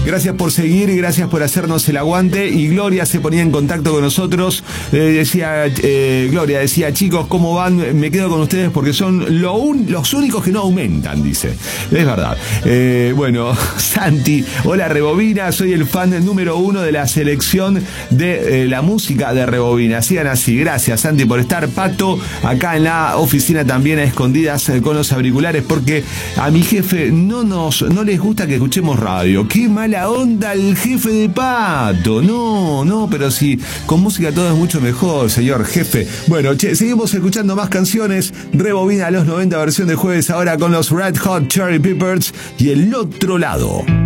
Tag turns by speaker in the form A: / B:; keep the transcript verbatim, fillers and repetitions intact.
A: Gracias por seguir y gracias por hacernos el aguante. Y Gloria se ponía en contacto con nosotros. Eh, decía, eh, Gloria decía, chicos, ¿cómo van? Me quedo con ustedes porque son lo un, los únicos que no aumentan, dice. Es verdad. Eh, bueno, Santi, hola Rebobina, soy el fan número uno de la selección de eh, la música de Rebobina. Sigan así. Gracias, Santi, por estar. Pato, acá en la oficina también a escondidas eh, con los auriculares porque a mi jefe no nos no les gusta que escuchemos radio. Qué mala onda el jefe de Pato. No, no, pero si con música todo es mucho mejor, señor jefe. Bueno, che, seguimos escuchando más canciones. Rebobina los noventa versión de jueves ahora con los Red Hot Chili Peppers y El Otro Lado.